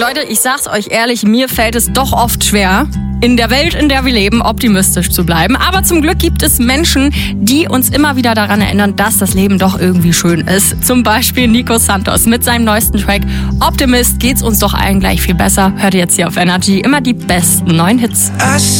Leute, ich sag's euch ehrlich, mir fällt es doch oft schwer, in der Welt, in der wir leben, optimistisch zu bleiben. Aber zum Glück gibt es Menschen, die uns immer wieder daran erinnern, dass das Leben doch irgendwie schön ist. Zum Beispiel Nico Santos mit seinem neuesten Track Optimist geht's uns doch allen gleich viel besser. Hört ihr jetzt hier auf Energy immer die besten neuen Hits.